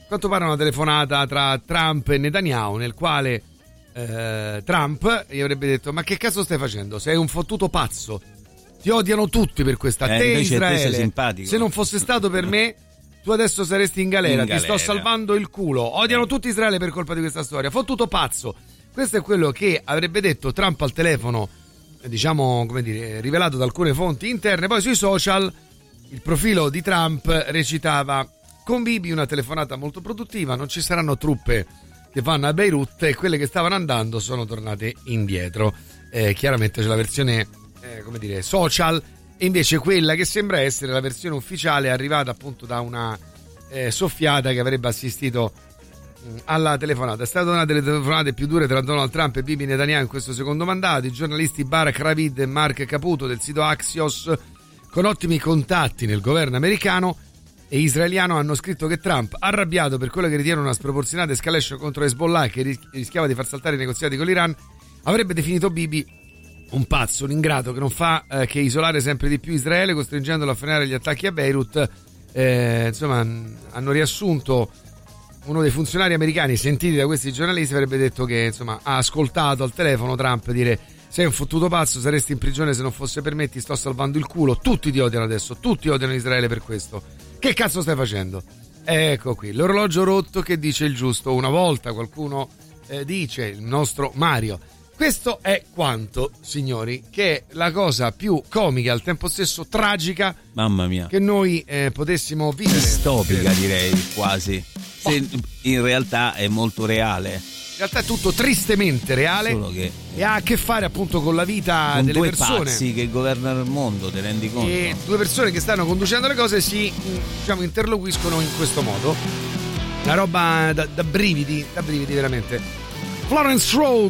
quanto pare una telefonata tra Trump e Netanyahu, nel quale Trump gli avrebbe detto: ma che cazzo stai facendo? Sei un fottuto pazzo, ti odiano tutti per questa, te Israele, se non fosse stato per me tu adesso saresti in galera, ti sto salvando il culo, odiano tutti Israele per colpa di questa storia, fottuto pazzo. Questo è quello che avrebbe detto Trump al telefono, diciamo, come dire, rivelato da alcune fonti interne. Poi sui social il profilo di Trump recitava: con Bibi una telefonata molto produttiva, non ci saranno truppe che vanno a Beirut e quelle che stavano andando sono tornate indietro. Chiaramente c'è la versione come dire social, e invece quella che sembra essere la versione ufficiale è arrivata appunto da una soffiata che avrebbe assistito alla telefonata. È stata una delle telefonate più dure tra Donald Trump e Bibi Netanyahu in questo secondo mandato. I giornalisti Barak Ravid e Mark Caputo del sito Axios, con ottimi contatti nel governo americano e israeliano, hanno scritto che Trump, arrabbiato per quello che ritiene una sproporzionata escalation contro Hezbollah che rischiava di far saltare i negoziati con l'Iran, avrebbe definito Bibi un pazzo, un ingrato che non fa che isolare sempre di più Israele, costringendolo a frenare gli attacchi a Beirut. Insomma, hanno riassunto, uno dei funzionari americani sentiti da questi giornalisti avrebbe detto che, insomma, ha ascoltato al telefono Trump dire: sei un fottuto pazzo, saresti in prigione se non fosse per me, ti sto salvando il culo, tutti ti odiano adesso, tutti odiano Israele per questo, che cazzo stai facendo? Ecco qui l'orologio rotto che dice il giusto una volta, qualcuno dice, il nostro Mario. Questo è quanto, signori, che è la cosa più comica, al tempo stesso tragica, mamma mia, che noi potessimo vivere. Distopica, direi, quasi. Se in realtà è molto reale. In realtà è tutto tristemente reale, solo che e ha a che fare appunto con la vita con delle due persone pazzi che governano il mondo, te rendi conto? E due persone che stanno conducendo le cose si, diciamo, interloquiscono in questo modo. Una roba da brividi veramente. Florence Road